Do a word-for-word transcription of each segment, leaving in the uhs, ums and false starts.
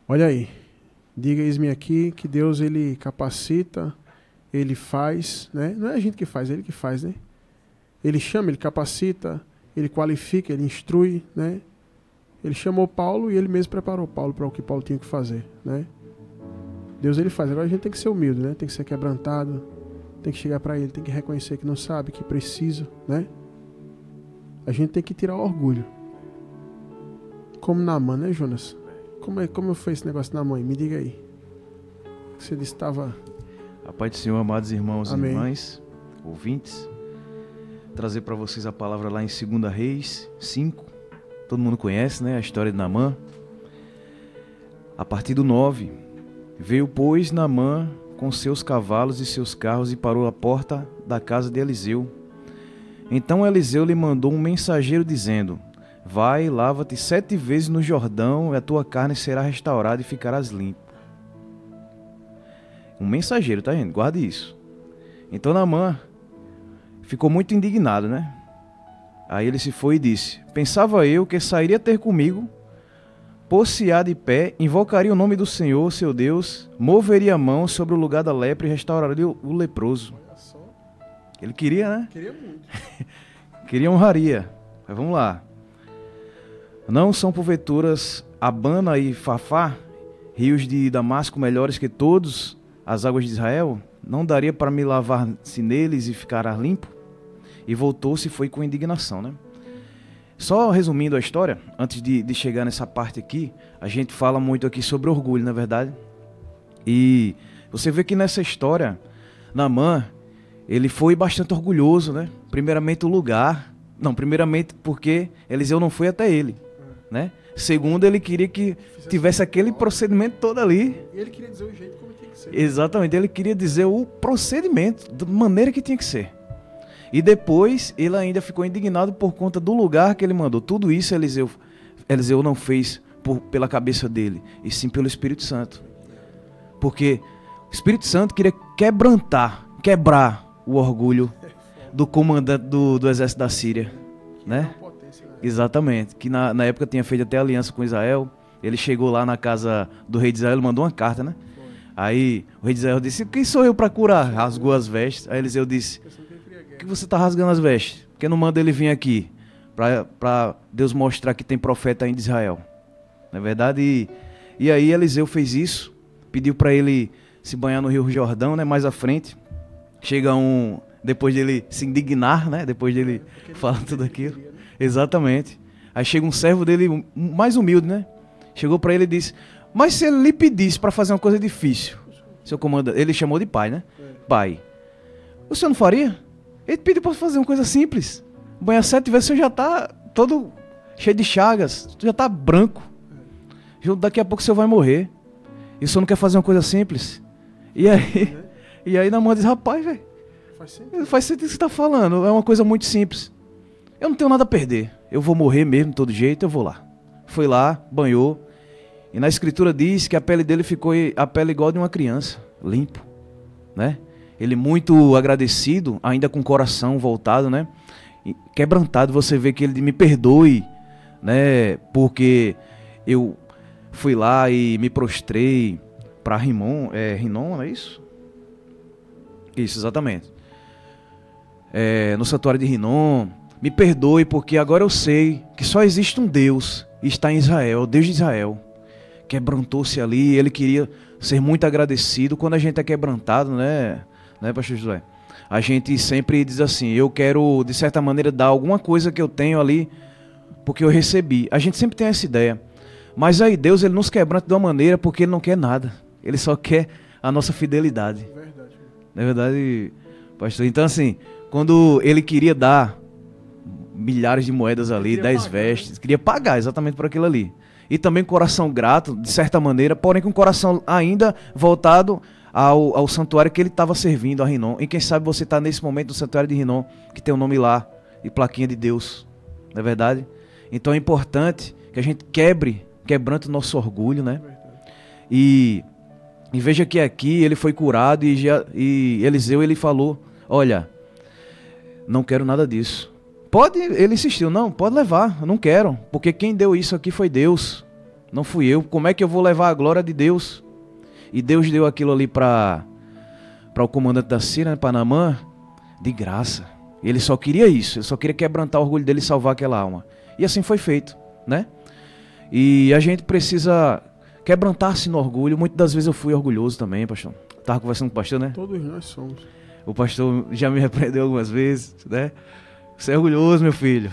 Olha aí, diga-me aqui que Deus, ele capacita, ele faz, né? Não é a gente que faz, é ele que faz, né? Ele chama, ele capacita, ele qualifica, ele instrui, né? Ele chamou Paulo e ele mesmo preparou Paulo para o que Paulo tinha que fazer, né? Deus, ele faz. Agora a gente tem que ser humilde, né? Tem que ser quebrantado, tem que chegar para ele, tem que reconhecer que não sabe, que precisa, né? A gente tem que tirar o orgulho. Como Naamã, né, Jonas? Como, é, como eu fiz esse negócio na mãe? Me diga aí. Você disse que estava... A paz do Senhor, amados irmãos Amém. e irmãs, ouvintes. Trazer para vocês a palavra lá em Segunda Reis cinco. Todo mundo conhece, né? A história de Naamã. A partir do nove. Veio, pois, Naamã com seus cavalos e seus carros e parou à porta da casa de Eliseu. Então Eliseu lhe mandou um mensageiro dizendo: vai, lava-te sete vezes no Jordão e a tua carne será restaurada e ficarás limpo. Um mensageiro, tá gente? Guarde isso. Então Naamã ficou muito indignado, né? Aí ele se foi e disse: pensava eu que sairia ter comigo, pôr-se-á de pé, invocaria o nome do Senhor, seu Deus, moveria a mão sobre o lugar da lepra e restauraria o, o leproso. Ele queria, né? Queria muito. Queria honraria. Mas vamos lá. Não são porventuras Abana e Fafá, rios de Damasco melhores que todos as águas de Israel? Não daria para me lavar-se neles e ficar limpo? E voltou-se e foi com indignação, né? Só resumindo a história, antes de, de chegar nessa parte aqui, a gente fala muito aqui sobre orgulho, na verdade. E você vê que nessa história, Naamã, ele foi bastante orgulhoso, né? Primeiramente o lugar, não, primeiramente porque Eliseu não foi até ele, né? Segundo, ele queria que tivesse aquele procedimento todo ali. E ele queria dizer o jeito como tinha que ser. Exatamente, ele queria dizer o procedimento, da maneira que tinha que ser. E depois, ele ainda ficou indignado por conta do lugar que ele mandou. Tudo isso Eliseu, Eliseu não fez por, pela cabeça dele, e sim pelo Espírito Santo. Porque o Espírito Santo queria quebrantar, quebrar o orgulho do comandante do, do exército da Síria, né? Exatamente, que na, na época tinha feito até aliança com Israel. Ele chegou lá na casa do rei de Israel e mandou uma carta, né? Aí o rei de Israel disse: quem sou eu para curar? Rasgou as vestes. Aí Eliseu disse: por que você está rasgando as vestes? Por que não manda ele vir aqui para Deus mostrar que tem profeta ainda de Israel? Não é verdade? E, e aí Eliseu fez isso, pediu para ele se banhar no Rio Jordão, né? Mais à frente. Chega um, depois dele se indignar, né? Depois dele é, falar tudo aquilo. Queria, né? Exatamente. Aí chega um servo dele, mais humilde, né? Chegou para ele e disse: mas se ele lhe pedisse para fazer uma coisa difícil, seu comandante, ele chamou de pai, né? É. Pai, o senhor não faria? Ele pediu para fazer uma coisa simples. Banhar sete vezes, o senhor já tá todo cheio de chagas, já tá branco. É. Daqui a pouco o senhor vai morrer. E o senhor não quer fazer uma coisa simples? E aí... É. E aí Naamã diz: rapaz, velho, faz sentido. faz sentido o que você está falando, é uma coisa muito simples. Eu não tenho nada a perder, eu vou morrer mesmo de todo jeito, eu vou lá. Foi lá, banhou, e na escritura diz que a pele dele ficou a pele igual de uma criança, limpo, né? Ele muito agradecido, ainda com o coração voltado, né? E quebrantado, você vê que ele me perdoe, né? Porque eu fui lá e me prostrei para Rinom, é Rinom, não é isso? Isso, exatamente. É, no santuário de Rinom, me perdoe porque agora eu sei que só existe um Deus e está em Israel, o Deus de Israel. Quebrantou-se ali, ele queria ser muito agradecido. Quando a gente é quebrantado, né, né, pastor José? A gente sempre diz assim: eu quero, de certa maneira, dar alguma coisa que eu tenho ali porque eu recebi. A gente sempre tem essa ideia. Mas aí Deus, ele nos quebranta de uma maneira porque ele não quer nada. Ele só quer a nossa fidelidade. Na verdade, pastor, então assim, quando ele queria dar milhares de moedas ali, dez pagar, vestes, né? Queria pagar exatamente por aquilo ali. E também com coração grato, de certa maneira, porém com o coração ainda voltado ao, ao santuário que ele estava servindo, a Rinom. E quem sabe você está nesse momento no santuário de Rinom, que tem o nome lá, e plaquinha de Deus, não é verdade? Então é importante que a gente quebre, quebrante o nosso orgulho, né? E... E veja que aqui ele foi curado e, já, e Eliseu ele falou: olha, não quero nada disso. Pode, ele insistiu, não, pode levar, eu não quero, porque quem deu isso aqui foi Deus. Não fui eu. Como é que eu vou levar a glória de Deus? E Deus deu aquilo ali para para o comandante da Síria, né, para Naamã, de graça. Ele só queria isso. Ele só queria quebrantar o orgulho dele e salvar aquela alma. E assim foi feito, né? E a gente precisa quebrantar-se no orgulho. Muitas das vezes eu fui orgulhoso também, pastor. Estava conversando com o pastor, né? Todos nós somos. O pastor já me repreendeu algumas vezes, né? Você é orgulhoso, meu filho.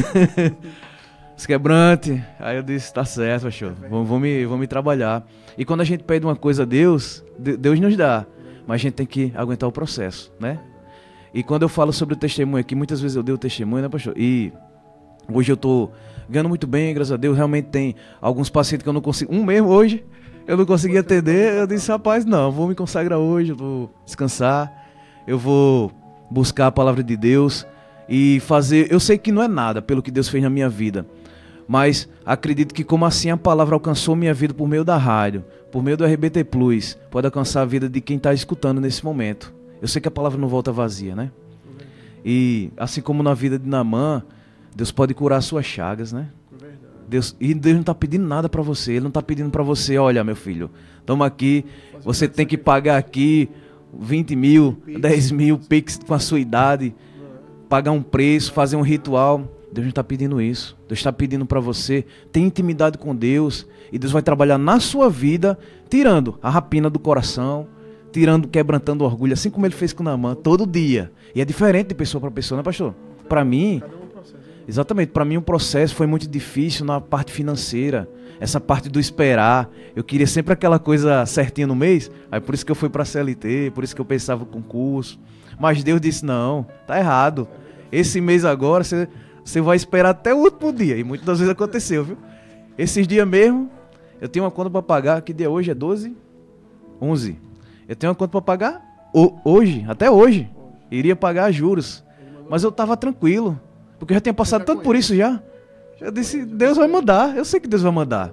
Se quebrante. Aí eu disse, tá certo, pastor. Vamos, vamos, me, vamos me trabalhar. E quando a gente pede uma coisa a Deus, Deus nos dá. Mas a gente tem que aguentar o processo, né? E quando eu falo sobre o testemunho aqui, muitas vezes eu dei o testemunho, né, pastor? E hoje eu tô ganhando muito bem, graças a Deus. Realmente tem alguns pacientes que eu não consigo... Um mesmo hoje, eu não consegui atender. Eu disse, rapaz, não, vou me consagrar hoje, eu vou descansar. Eu vou buscar a palavra de Deus e fazer... Eu sei que não é nada pelo que Deus fez na minha vida, mas acredito que como assim a palavra alcançou minha vida por meio da rádio, por meio do R B T Plus, pode alcançar a vida de quem está escutando nesse momento. Eu sei que a palavra não volta vazia, né? E assim como na vida de Naamã, Deus pode curar suas chagas, né? Deus, e Deus não está pedindo nada para você. Ele não está pedindo para você, olha, meu filho, toma aqui, você tem que pagar aqui vinte mil, dez mil pix com a sua idade, pagar um preço, fazer um ritual. Deus não está pedindo isso. Deus está pedindo para você ter intimidade com Deus, e Deus vai trabalhar na sua vida, tirando a rapina do coração, tirando, quebrantando o orgulho, assim como ele fez com Naamã, todo dia. E é diferente de pessoa para pessoa, né, pastor? Para mim, exatamente, para mim o processo foi muito difícil na parte financeira, essa parte do esperar. Eu queria sempre aquela coisa certinha no mês, aí por isso que eu fui para a C L T, por isso que eu pensava no concurso. Mas Deus disse, não, tá errado. Esse mês agora, você, você vai esperar até o último dia. E muitas das vezes aconteceu, viu? Esses dias mesmo, eu tenho uma conta para pagar, que dia hoje é doze? onze. Eu tenho uma conta para pagar hoje, até hoje. Iria pagar juros. Mas eu tava tranquilo, porque eu já tinha passado tanto por isso já. Eu disse, Deus vai mandar, eu sei que Deus vai mandar.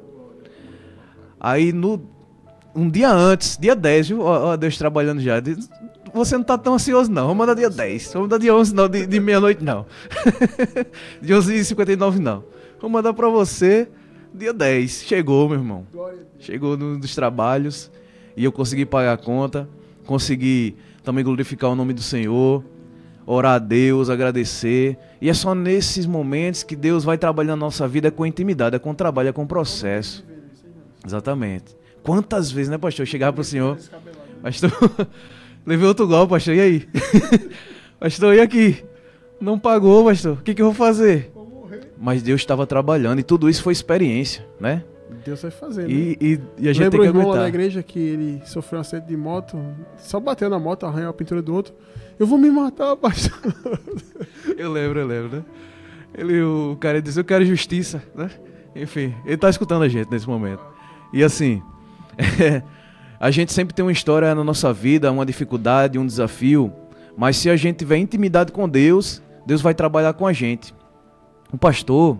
Aí, no, um dia antes, dia dez, viu? Ó, ó, Deus trabalhando já. Disse, você não tá tão ansioso não, vamos mandar dia dez. Vamos mandar dia onze não, de, de meia-noite não. De onze e cinquenta e nove não. Vou mandar pra você dia dez. Chegou, meu irmão. Chegou no, nos trabalhos e eu consegui pagar a conta. Consegui também glorificar o nome do Senhor, orar a Deus, agradecer. E é só nesses momentos que Deus vai trabalhando na nossa vida, é com intimidade, é com trabalho, é com processo. Exatamente. Quantas vezes, né, pastor? Eu chegava pro Senhor, pastor, levei outro golpe, pastor, e aí? Pastor, e aqui? Não pagou, pastor, o que, que eu vou fazer? Mas Deus estava trabalhando e tudo isso foi experiência, né? Deus vai fazer, né? E, e, e a gente Lembra tem que o irmão lá aguentar. da igreja que ele sofreu um acidente de moto, só bateu na moto, arranhou a pintura do outro. Eu vou me matar, pastor. Eu lembro, eu lembro, né? Ele, o cara disse, eu quero justiça, né? Enfim, ele tá escutando a gente nesse momento. E assim, é, a gente sempre tem uma história na nossa vida, uma dificuldade, um desafio, mas se a gente tiver intimidade com Deus, Deus vai trabalhar com a gente. O pastor,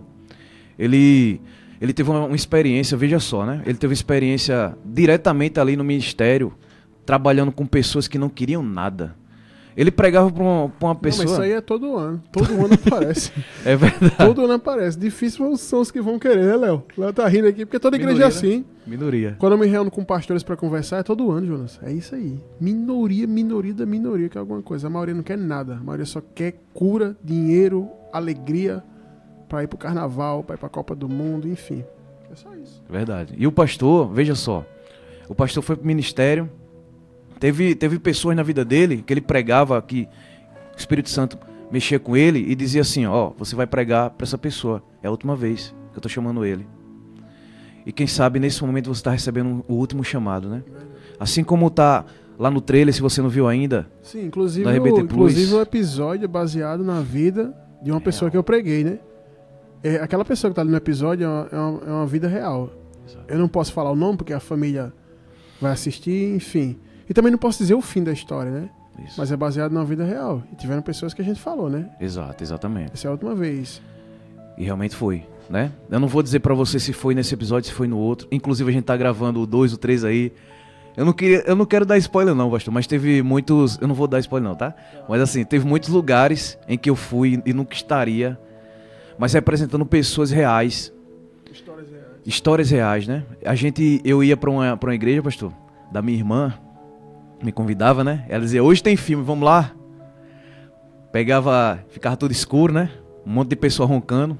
ele, ele teve uma, uma experiência, veja só, né? Ele teve uma experiência diretamente ali no ministério, trabalhando com pessoas que não queriam nada. Ele pregava para uma, pra uma pessoa... Não, mas isso aí é todo ano. Todo ano aparece. É verdade. Todo ano aparece. Difícil são os que vão querer, né, Léo? Léo tá rindo aqui, porque toda igreja Minoria, é assim. Né? Minoria. Quando eu me reúno com pastores para conversar, é todo ano, Jonas. É isso aí. Minoria, minoria da minoria que é alguma coisa. A maioria não quer nada. A maioria só quer cura, dinheiro, alegria para ir pro carnaval, para ir pra Copa do Mundo, enfim. É só isso. Verdade. E o pastor, veja só. O pastor foi pro ministério. Teve, teve pessoas na vida dele que ele pregava, que o Espírito Santo mexia com ele e dizia assim, ó, você vai pregar para essa pessoa. É a última vez que eu tô chamando ele. E quem sabe nesse momento você está recebendo o último chamado, né? Assim como tá lá no trailer, se você não viu ainda. Sim, inclusive, da R B T o, Plus. inclusive o episódio é baseado na vida de uma pessoa que eu preguei, né? É, aquela pessoa que tá ali no episódio é uma, é uma, é uma vida real. Exato. Eu não posso falar o nome porque a família vai assistir, enfim. E também não posso dizer o fim da história, né? Isso. Mas é baseado na vida real. E tiveram pessoas que a gente falou, né? Exato, exatamente. Essa é a última vez. E realmente foi, né? Eu não vou dizer pra você se foi nesse episódio, se foi no outro. Inclusive a gente tá gravando o dois, o três aí. Eu não, queria, eu não quero dar spoiler não, pastor, mas teve muitos... Eu não vou dar spoiler não, tá? Mas assim, teve muitos lugares em que eu fui e nunca estaria, mas representando pessoas reais. Histórias reais. Histórias reais, né? A gente, eu ia pra uma, pra uma igreja, pastor, da minha irmã, me convidava, né? Ela dizia, hoje tem filme, vamos lá. Pegava, ficava tudo escuro, né? Um monte de pessoa roncando.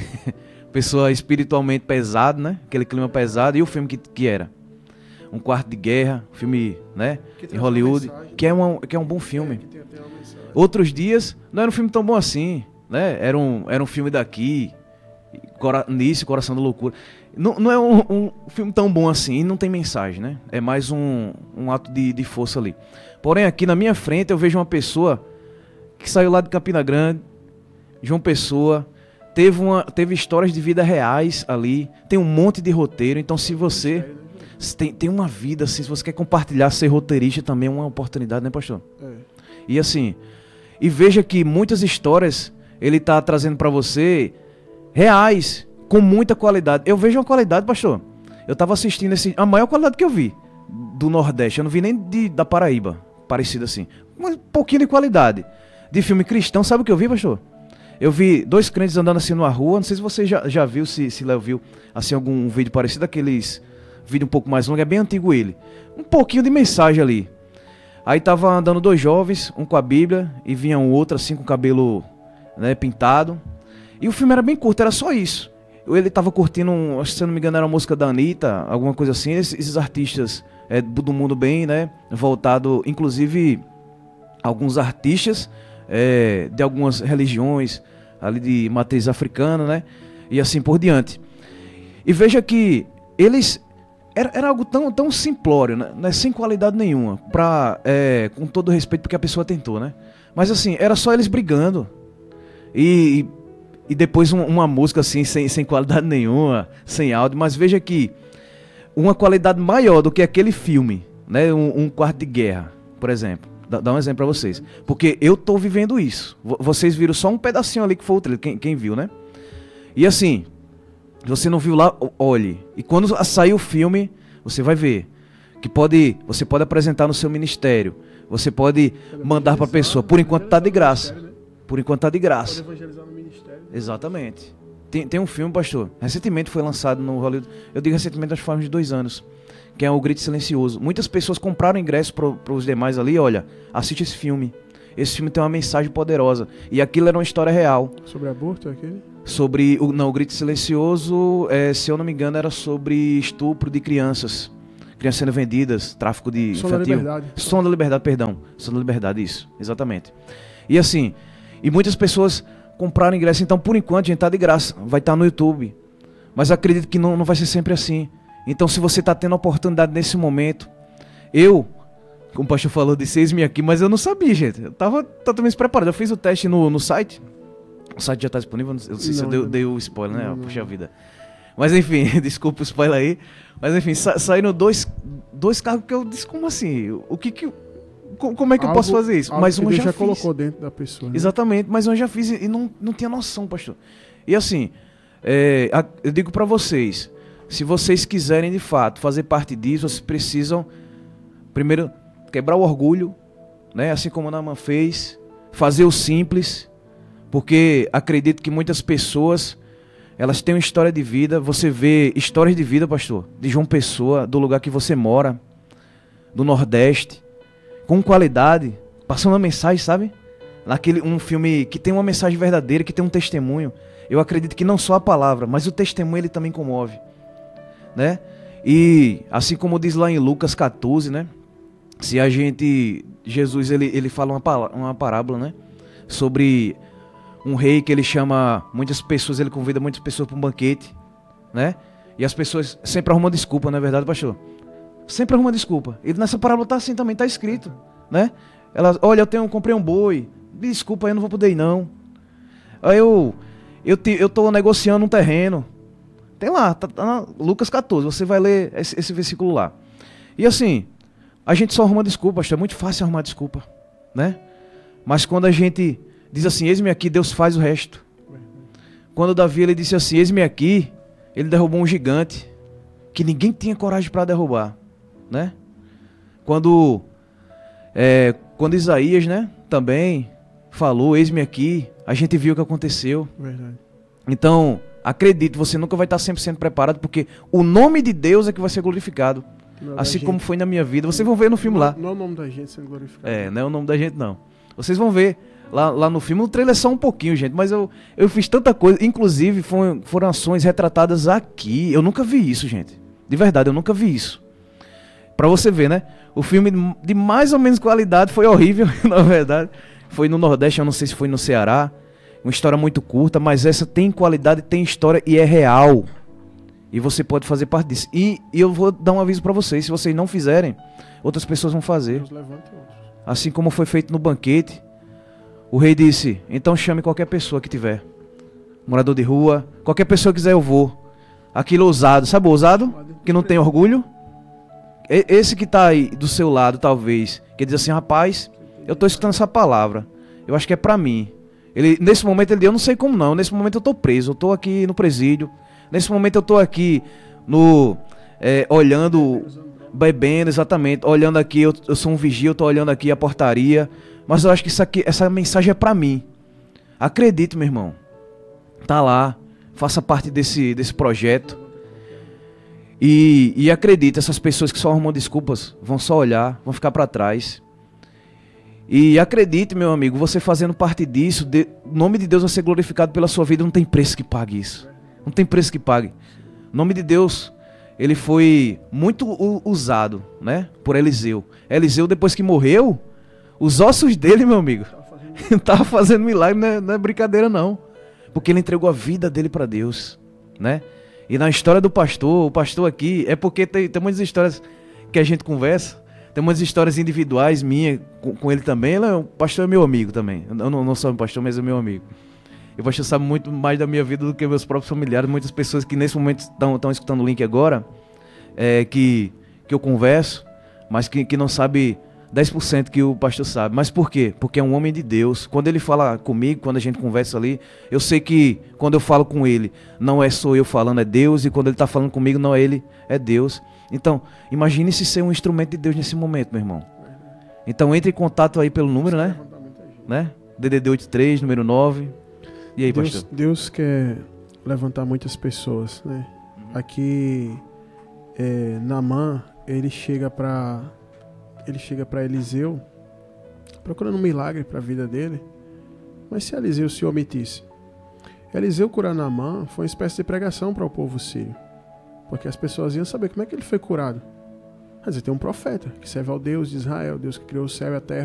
Pessoa espiritualmente pesada, né? Aquele clima pesado. E o filme que, que era? Um Quarto de Guerra, filme, né? Em Hollywood, que é, uma, que é um bom filme. É, que tem, tem uma Outros dias, não era um filme tão bom assim, né? Era um, era um filme daqui, Cora, Nice, Coração da Loucura. Não, não é um, um filme tão bom assim, e não tem mensagem, né? É mais um, um ato de, de força ali. Porém, aqui na minha frente eu vejo uma pessoa que saiu lá de Campina Grande, João Pessoa, teve, uma, teve histórias de vida reais ali, tem um monte de roteiro, então se você tem, tem uma vida, assim, se você quer compartilhar, ser roteirista também é uma oportunidade, né, pastor? É. E assim, e veja que muitas histórias ele está trazendo para você reais, com muita qualidade. Eu vejo uma qualidade, pastor. Eu estava assistindo esse, a maior qualidade que eu vi do Nordeste. Eu não vi nem de, da Paraíba, parecido assim. Um pouquinho de qualidade. De filme cristão, sabe o que eu vi, pastor? Eu vi dois crentes andando assim numa rua. Não sei se você já, já viu, se, se Léo viu, assim, algum vídeo parecido, aqueles vídeo um pouco mais longo. É bem antigo ele. Um pouquinho de mensagem ali. Aí tava andando dois jovens, um com a Bíblia, e vinha um outro assim com o cabelo, né, pintado. E o filme era bem curto, era só isso. Ele tava curtindo, um, acho que se eu não me engano era uma música da Anitta, alguma coisa assim. Esses, esses artistas é, do mundo bem, né, voltado, inclusive alguns artistas é, de algumas religiões, ali de matriz africana, né, e assim por diante. E veja que eles... Era, era algo tão, tão simplório, né? Sem qualidade nenhuma, pra, é, com todo respeito porque a pessoa tentou, né? Mas assim, era só eles brigando. E, e depois um, uma música assim, sem, sem qualidade nenhuma, sem áudio. Mas veja que uma qualidade maior do que aquele filme, né? Um, um Quarto de Guerra, por exemplo. Dá, dá um exemplo pra vocês. Porque eu tô vivendo isso. Vocês viram só um pedacinho ali que foi o trailer, quem, quem viu, né? E assim... Se você não viu lá, olhe. E quando sair o filme, você vai ver que pode, você pode apresentar no seu ministério. Você pode mandar para a pessoa. Por enquanto está de graça. Por enquanto está de graça. Pode evangelizar no ministério. Exatamente. Tem, tem um filme, pastor. Recentemente foi lançado no Hollywood. Eu digo recentemente, acho que faz uns dois anos. Que é o Grito Silencioso. Muitas pessoas compraram ingresso para os demais ali. Olha, assiste esse filme. Esse filme tem uma mensagem poderosa. E aquilo era uma história real. Sobre aborto, é aquele? Sobre, o, não, o Grito Silencioso, é, se eu não me engano, era sobre estupro de crianças. Crianças sendo vendidas, tráfico de Som infantil. Da Liberdade. Som da Liberdade, perdão. Som da Liberdade, isso, exatamente. E assim, e muitas pessoas compraram ingresso, então por enquanto a gente tá de graça, vai estar tá no YouTube. Mas acredito que não, não vai ser sempre assim. Então se você tá tendo a oportunidade nesse momento, eu... Como o pastor falou, de seis-me aqui, mas eu não sabia, gente. Eu tava totalmente preparado. Eu fiz o teste no, no site. O site já tá disponível. Eu não sei se eu dei, dei o spoiler, né? Não, não. Puxa vida. Mas enfim, desculpa o spoiler aí. Mas enfim, sa saíram dois, dois carros que eu disse, como assim? O que que... Como é que algo, eu posso fazer isso? Mas um já, já colocou dentro da pessoa. Né? Exatamente, mas um já fiz e não, não tinha noção, pastor. E assim, é, eu digo pra vocês, se vocês quiserem de fato fazer parte disso, vocês precisam, primeiro... quebrar o orgulho, né? Assim como a Naaman fez, fazer o simples, porque acredito que muitas pessoas, elas têm uma história de vida. Você vê histórias de vida, pastor, de João Pessoa, do lugar que você mora, do Nordeste, com qualidade, passando uma mensagem, sabe? Naquele, um filme que tem uma mensagem verdadeira, que tem um testemunho. Eu acredito que não só a palavra, mas o testemunho ele também comove, né? E assim como diz lá em Lucas catorze, né? Se a gente... Jesus, ele, ele fala uma, uma parábola, né? Sobre um rei que ele chama muitas pessoas, ele convida muitas pessoas para um banquete, né? E as pessoas sempre arrumam desculpa, não é verdade, pastor? Sempre arrumam desculpa. E nessa parábola tá assim também, tá escrito, né? Elas, olha, eu tenho, comprei um boi, desculpa, eu não vou poder ir, não. Aí eu, eu, te, eu tô negociando um terreno. Tem lá, tá, tá, Lucas catorze, você vai ler esse, esse versículo lá. E assim... A gente só arruma desculpa, é muito fácil arrumar desculpa, né? Mas quando a gente diz assim, eis-me aqui, Deus faz o resto. Quando Davi ele disse assim, eis-me aqui, ele derrubou um gigante que ninguém tinha coragem para derrubar, né? Quando, é, quando Isaías, né, também falou, eis-me aqui, a gente viu o que aconteceu. Verdade. Então, Acredite, você nunca vai estar cem por cento preparado, porque o nome de Deus é que vai ser glorificado. Não, assim como gente, foi na minha vida. Vocês vão ver no filme não, lá. Não é o nome da gente sendo glorificado. É, não é o nome da gente, não. Vocês vão ver lá, lá no filme. O trailer é só um pouquinho, gente. Mas eu, eu fiz tanta coisa. Inclusive, foram, foram ações retratadas aqui. Eu nunca vi isso, gente. De verdade, eu nunca vi isso. Pra você ver, né? O filme de mais ou menos qualidade foi horrível, na verdade. Foi no Nordeste, eu não sei se foi no Ceará. Uma história muito curta, mas essa tem qualidade, tem história e é real. E você pode fazer parte disso. E, e eu vou dar um aviso pra vocês. Se vocês não fizerem, outras pessoas vão fazer. Deus levanta outros. Assim como foi feito no banquete. O rei disse, então chame qualquer pessoa que tiver. Morador de rua. Qualquer pessoa que quiser eu vou. Aquilo ousado. Sabe o ousado? Que não tem orgulho? E, esse que tá aí do seu lado, talvez. Que diz assim, rapaz, eu tô escutando essa palavra. Eu acho que é pra mim. Ele, nesse momento ele diz, eu não sei como não. Nesse momento eu tô preso. Eu tô aqui no presídio. Nesse momento eu tô aqui no é, olhando, bebendo, exatamente, olhando aqui, eu, eu sou um vigia, eu tô olhando aqui a portaria, mas eu acho que isso aqui, essa mensagem é pra mim. Acredite, meu irmão. Tá lá, faça parte desse, desse projeto. E, e acredite, essas pessoas que só arrumam desculpas vão só olhar, vão ficar pra trás. E acredite, meu amigo, você fazendo parte disso, de, o nome de Deus vai ser glorificado pela sua vida, não tem preço que pague isso. Não tem preço que pague. O nome de Deus, ele foi muito usado, né, por Eliseu. Eliseu, depois que morreu, os ossos dele, meu amigo, estava fazendo milagre, não é, não é brincadeira não. Porque ele entregou a vida dele para Deus, né? E na história do pastor, o pastor aqui, é porque tem, tem muitas histórias que a gente conversa, tem muitas histórias individuais minhas com, com ele também. Ele é, o pastor é meu amigo também. Eu não, não sou um pastor, mas é meu amigo. E o pastor sabe muito mais da minha vida do que meus próprios familiares. Muitas pessoas que nesse momento estão escutando o link agora, é, que, que eu converso, mas que, que não sabe dez por cento que o pastor sabe. Mas por quê? Porque é um homem de Deus. Quando ele fala comigo, quando a gente conversa ali, eu sei que quando eu falo com ele, não é só eu falando, é Deus. E quando ele está falando comigo, não é ele, é Deus. Então, imagine-se ser um instrumento de Deus nesse momento, meu irmão. Então, entre em contato aí pelo número, né? né? D D D oitenta e três, número nove. E aí, Deus, pastor? Deus quer levantar muitas pessoas, né? Aqui, é, Naamã, ele chega para ele chega para Eliseu, procurando um milagre para a vida dele. Mas se Eliseu se omitisse, Eliseu curar Naamã foi uma espécie de pregação para o povo sírio, porque as pessoas iam saber como é que ele foi curado. Quer dizer, tem um profeta que serve ao Deus de Israel, Deus que criou o céu e a terra.